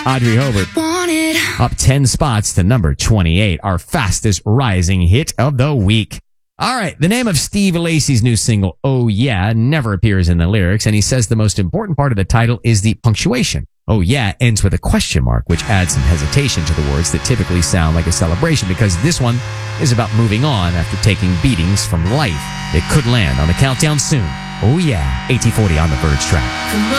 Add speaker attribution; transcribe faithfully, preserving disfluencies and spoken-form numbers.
Speaker 1: Audrey Hobart
Speaker 2: Want it.
Speaker 1: up ten spots to number twenty-eight, our fastest rising hit of the week. All right, the name of Steve Lacy's new single, Oh Yeah, never appears in the lyrics, and he says the most important part of the title is the punctuation. Oh Yeah ends with a question mark, which adds some hesitation to the words that typically sound like a celebration, because this one is about moving on after taking beatings from life. It could land on the countdown soon. Oh Yeah, eighteen forty on the Verge track.
Speaker 2: Come